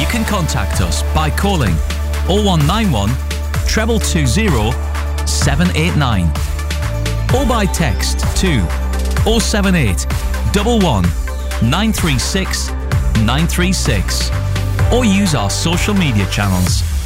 can contact us by calling 0191 220 789 or by text to 078 11 936 936 or use our social media channels.